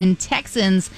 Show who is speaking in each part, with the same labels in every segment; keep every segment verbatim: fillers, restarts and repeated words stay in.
Speaker 1: and Texans.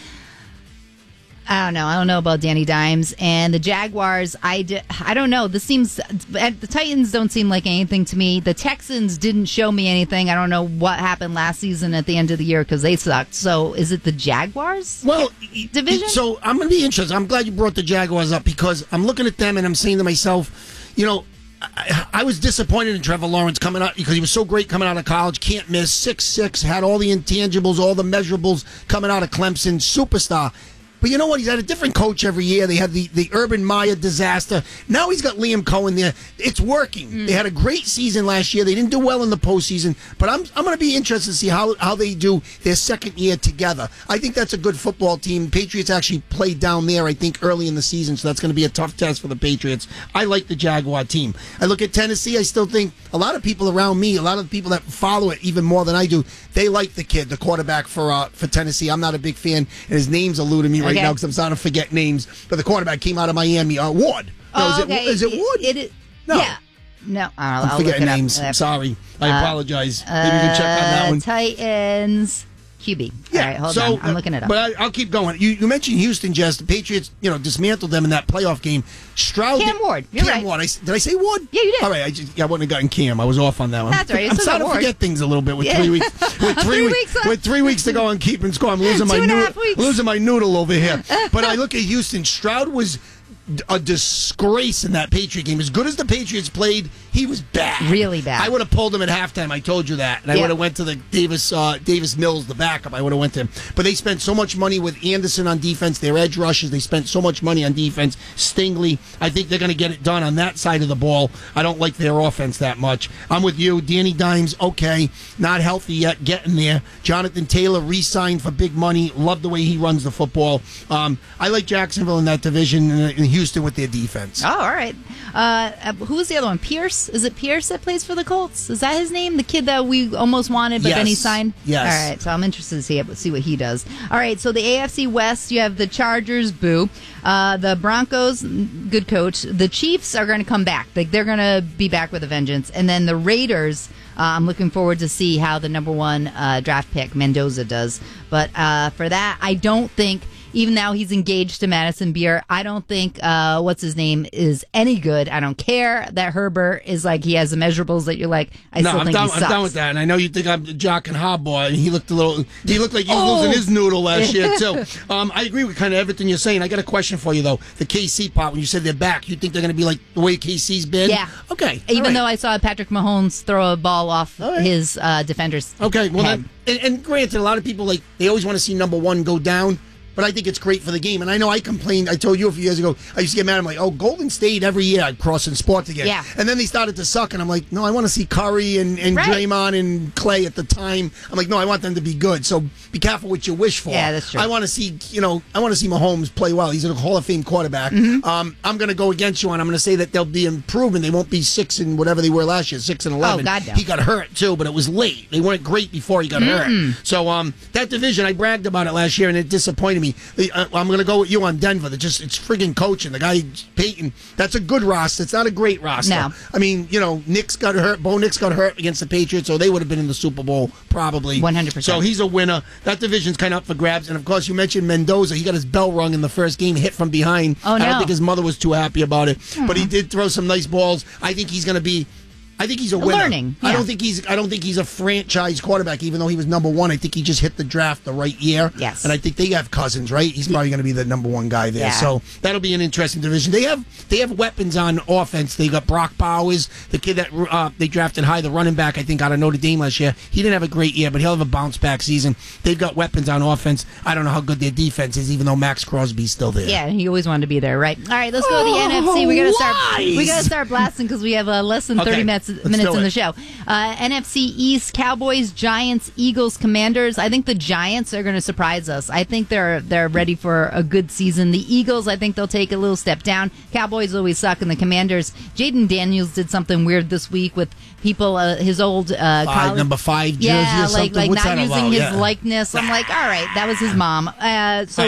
Speaker 1: I don't know. I don't know about Danny Dimes. And the Jaguars, I, d- I don't know. This seems, the Titans don't seem like anything to me. The Texans didn't show me anything. I don't know what happened last season at the end of the year because they sucked. So is it the Jaguars
Speaker 2: well,
Speaker 1: division?
Speaker 2: So I'm going to be interested. I'm glad you brought the Jaguars up because I'm looking at them and I'm saying to myself, you know, I, I was disappointed in Trevor Lawrence coming out because he was so great coming out of college. Can't miss. six six, had all the intangibles, all the measurables coming out of Clemson. Superstar. But you know what? He's had a different coach every year. They had the, the Urban Meyer disaster. Now he's got Liam Cohen there. It's working. Mm. They had a great season last year. They didn't do well in the postseason. But I'm I'm going to be interested to see how, how they do their second year together. I think that's a good football team. Patriots actually played down there, I think, early in the season. So that's going to be a tough test for the Patriots. I like the Jaguar team. I look at Tennessee. I still think a lot of people around me, a lot of the people that follow it even more than I do, they like the kid, the quarterback for uh, for Tennessee. I'm not a big fan, and his name's eluding me right
Speaker 1: okay.
Speaker 2: now because I'm starting to forget names. But the quarterback came out of Miami. Uh, Ward.
Speaker 1: Oh,
Speaker 2: no, is,
Speaker 1: okay.
Speaker 2: it, is it Wood?
Speaker 1: It, it,
Speaker 2: no.
Speaker 1: Yeah. No, I'll,
Speaker 2: I'm
Speaker 1: I'll
Speaker 2: forgetting
Speaker 1: look it
Speaker 2: names.
Speaker 1: Up.
Speaker 2: Sorry. I
Speaker 1: uh,
Speaker 2: apologize. Maybe you can check on that one.
Speaker 1: Titans. Q B.
Speaker 2: Yeah,
Speaker 1: All right, hold
Speaker 2: so,
Speaker 1: on. I'm looking it up.
Speaker 2: But I, I'll keep going. You, you mentioned Houston, Jess. The Patriots, you know, dismantled them in that playoff game. Stroud.
Speaker 1: Cam Ward. You're
Speaker 2: Cam
Speaker 1: right.
Speaker 2: Ward. I, did I say Ward?
Speaker 1: Yeah, you did.
Speaker 2: All right. I, just, yeah, I wouldn't have gotten Cam. I was off on that one.
Speaker 1: That's right.
Speaker 2: I'm starting to
Speaker 1: Ward.
Speaker 2: forget things a little bit with
Speaker 1: Yeah.
Speaker 2: three weeks. With three,
Speaker 1: Three
Speaker 2: weeks.
Speaker 1: weeks left.
Speaker 2: With three weeks to go on keep and score. I'm losing
Speaker 1: Two
Speaker 2: my
Speaker 1: and a
Speaker 2: noodle.
Speaker 1: half weeks.
Speaker 2: Losing my noodle over here. But I look at Houston. Stroud was a disgrace in that Patriot game. As good as the Patriots played, he was bad.
Speaker 1: Really bad.
Speaker 2: I would have pulled him at halftime. I told you that. And I
Speaker 1: Yeah.
Speaker 2: would have went to the Davis uh, Davis Mills, the backup. I would have went to him. But they spent so much money with Anderson on defense, their edge rushes. They spent so much money on defense. Stingley, I think they're going to get it done on that side of the ball. I don't like their offense that much. I'm with you. Danny Dimes, okay. Not healthy yet. Getting there. Jonathan Taylor re-signed for big money. Love the way he runs the football. Um, I like Jacksonville in that division and Houston with their defense.
Speaker 1: Oh, all right. Uh, who's the other one? Pierce? Is it Pierce that plays for the Colts? Is that his name? The kid that we almost wanted, but
Speaker 2: yes.
Speaker 1: then he signed?
Speaker 2: Yes.
Speaker 1: All right, so I'm interested to see, see what he does. All right, so the A F C West, you have the Chargers, boo. Uh, the Broncos, good coach. The Chiefs are going to come back. Like, they're going to be back with a vengeance. And then the Raiders, uh, I'm looking forward to see how the number one uh, draft pick, Mendoza, does. But uh, for that, I don't think... Even now he's engaged to Madison Beer, I don't think, uh, what's his name, is any good. I don't care that Herbert is like, he has the measurables that you're like, I
Speaker 2: no,
Speaker 1: still
Speaker 2: I'm
Speaker 1: think
Speaker 2: done,
Speaker 1: he sucks.
Speaker 2: I'm done with that. And I know you think I'm jock and hobboy. And he looked a little, he looked like he was
Speaker 1: Oh.
Speaker 2: losing his noodle last year, too. Um, I agree with kind of everything you're saying. I got a question for you, though. The K C part, when you said they're back, you think they're going to be like the way K C's been?
Speaker 1: Yeah.
Speaker 2: Okay.
Speaker 1: Even
Speaker 2: right.
Speaker 1: though I saw Patrick Mahomes throw a ball off
Speaker 2: right.
Speaker 1: his uh, defender's
Speaker 2: Okay, well,
Speaker 1: head.
Speaker 2: that, and, and granted, a lot of people, like, they always want to see number one go down. But I think it's great for the game. And I know I complained, I told you a few years ago, I used to get mad. I'm like, oh, Golden State every year I'd cross in sports again.
Speaker 1: Yeah.
Speaker 2: And then they started to suck. And I'm like, no, I want to see Curry and, and
Speaker 1: Right.
Speaker 2: Draymond and Clay at the time. I'm like, no, I want them to be good. So be careful what you wish for.
Speaker 1: Yeah, that's true.
Speaker 2: I want to see, you know, I want to see Mahomes play well. He's a Hall of Fame quarterback.
Speaker 1: Mm-hmm.
Speaker 2: Um, I'm going to go against you, and I'm going to say that they'll be improving. They won't be six and whatever they were last year, six and eleven.
Speaker 1: Oh, God, no.
Speaker 2: He got hurt, too, but it was late. They weren't great before he got
Speaker 1: Mm-mm.
Speaker 2: hurt. So um, that division, I bragged about it last year, and it disappointed me. Uh, I'm going to go with you on Denver. They're just it's friggin' coaching. The guy Peyton. That's a good roster. It's not a great roster.
Speaker 1: No.
Speaker 2: I mean, you know, Knicks got hurt. Bo Nix got hurt against the Patriots, so they would have been in the Super Bowl probably.
Speaker 1: one hundred percent.
Speaker 2: So he's a winner. That division's kind of up for grabs. And of course, you mentioned Mendoza. He got his bell rung in the first game, hit from behind.
Speaker 1: Oh, no.
Speaker 2: I don't think his mother was too happy about it, but he did throw some nice balls. I think he's going to be. I think he's a winner.
Speaker 1: Learning,
Speaker 2: I
Speaker 1: yeah.
Speaker 2: don't think he's. I don't think he's a franchise quarterback. Even though he was number one, I think he just hit the draft the right year.
Speaker 1: Yes.
Speaker 2: And I think they have Cousins, right? He's probably going to be the number one guy there.
Speaker 1: Yeah.
Speaker 2: So that'll be an interesting division. They have they have weapons on offense. They got Brock Bowers, the kid that uh, they drafted high, the running back. I think out of Notre Dame last year. He didn't have a great year, but he'll have a bounce back season. They've got weapons on offense. I don't know how good their defense is, even though Max Crosby's still there.
Speaker 1: Yeah, he always wanted to be there, right? All right, let's go to the N F C. We gotta start.
Speaker 2: wise.
Speaker 1: We gotta start blasting because we have uh, less than thirty
Speaker 2: Okay,
Speaker 1: minutes,
Speaker 2: let's
Speaker 1: minutes
Speaker 2: do
Speaker 1: in
Speaker 2: it.
Speaker 1: the show. Uh, N F C East: Cowboys, Giants, Eagles, Commanders. I think the Giants are going to surprise us. I think they're they're ready for a good season. The Eagles, I think they'll take a little step down. Cowboys always suck, and the Commanders. Jaden Daniels did something weird this week with people. Uh, his old uh,
Speaker 2: Five,
Speaker 1: college,
Speaker 2: number five jersey
Speaker 1: yeah,
Speaker 2: or something.
Speaker 1: like like
Speaker 2: What's
Speaker 1: not
Speaker 2: that
Speaker 1: using
Speaker 2: about?
Speaker 1: his
Speaker 2: Yeah.
Speaker 1: likeness. I'm like, all right, that was his mom. Uh, so